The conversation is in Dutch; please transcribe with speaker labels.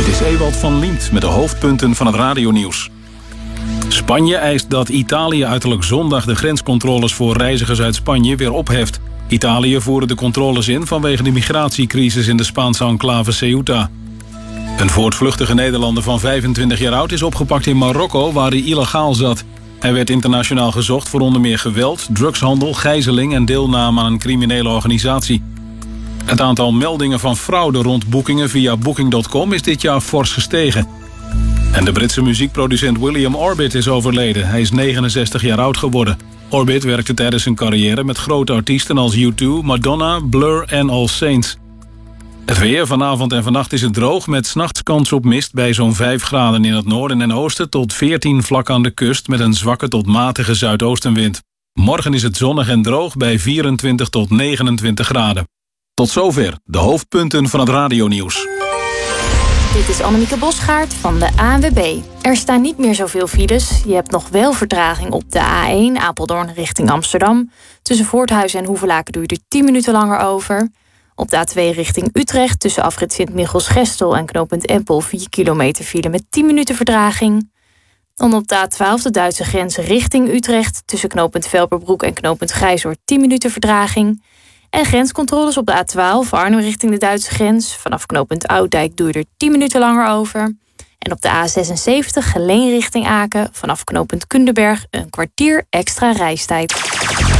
Speaker 1: is Ewald van Liemt met de hoofdpunten van het radionieuws. Spanje eist dat Italië uiterlijk zondag de grenscontroles voor reizigers uit Spanje weer opheft. Italië voerde de controles in vanwege de migratiecrisis in de Spaanse enclave Ceuta. Een voortvluchtige Nederlander van 25 jaar oud is opgepakt in Marokko, waar hij illegaal zat. Hij werd internationaal gezocht voor onder meer geweld, drugshandel, gijzeling en deelname aan een criminele organisatie. Het aantal meldingen van fraude rond boekingen via Booking.com is dit jaar fors gestegen. En de Britse muziekproducent William Orbit is overleden. Hij is 69 jaar oud geworden. Orbit werkte tijdens zijn carrière met grote artiesten als U2, Madonna, Blur en All Saints. Het weer, vanavond en vannacht is het droog met 's nachts kans op mist bij zo'n 5 graden in het noorden en oosten tot 14 vlak aan de kust met een zwakke tot matige zuidoostenwind. Morgen is het zonnig en droog bij 24 tot 29 graden. Tot zover de hoofdpunten van het radionieuws.
Speaker 2: Dit is Annemieke Bosgaard van de ANWB. Er staan niet meer zoveel files. Je hebt nog wel vertraging op de A1 Apeldoorn richting Amsterdam. Tussen Voorthuizen en Hoevelaken doe je er 10 minuten langer over. Op de A2 richting Utrecht tussen afrit Sint-Michiels-Gestel en knooppunt Empel 4 kilometer file met 10 minuten vertraging. Dan op de A12 de Duitse grens richting Utrecht tussen knooppunt Velperbroek en knooppunt Grijzoord 10 minuten vertraging. En grenscontroles op de A12 Arnhem richting de Duitse grens. Vanaf knooppunt Ouddijk doe je er 10 minuten langer over. En op de A76 Geleen richting Aken vanaf knooppunt Kunderberg een kwartier extra reistijd.